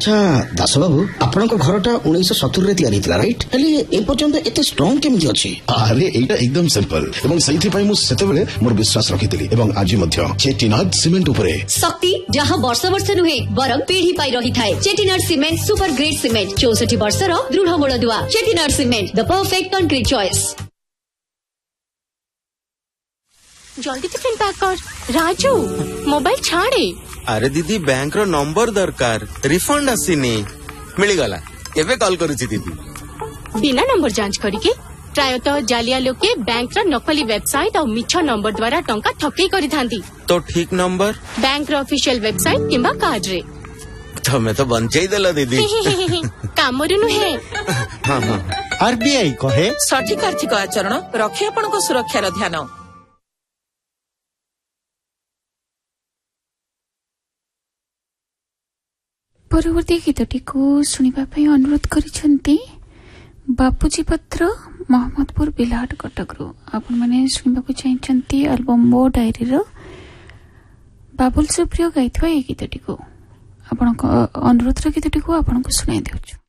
अच्छा दास बाबू आपनक घरटा 1970 रे तयारी थिला राइट हेले ए पर्यंत एते स्ट्रांग केमिति अछि? अरे एटा एकदम सिंपल एवं सही पई मु सेतेबेले मोर विश्वास रखितिली एवं आज मध्य चेटिनाड सीमेंट उपरे शक्ति जहां वर्ष वर्ष नुहे बरम पीढ़ी पाई रही थाए। Chettinad cement super great cement 64 वर्षर दृढ़ मूलदुआ। Chettinad cement the perfect concrete choice. जल्दी टिफिन पैक कर। राजू मोबाइल छाड़े। अरे दीदी बैंक रो नंबर दरकार रिफंड आसीनी मिल गला केबे कॉल करूची दीदी बिना नंबर जांच करिके प्रायतः जालिया लोके बैंक रो नकली वेबसाइट और मिछ नंबर द्वारा टंका ठकेई करि थांती। तो ठीक नंबर बैंक रो ऑफिशियल वेबसाइट किंबा कार्ड रे तमे तो बंचई देला दीदी कामरु नुहे। हां हां आरबीआई कहे सठिक आर्थिक आचरण रखे आपनक सुरक्षार ध्यान। परवर्ती गीतटी को सुनिबा पई अनुरोध करिसेंती बापूजी पत्र मोहम्मदपुर बिलाट कटकरू। आपण माने सुनिबा को चाहिचंती एल्बम मो डायरी रो बाबुल सुप्रिय गाइथवा ए गीतटी को आपण अनुरोध रो गीतटी को आपण को सुनाई देउछु।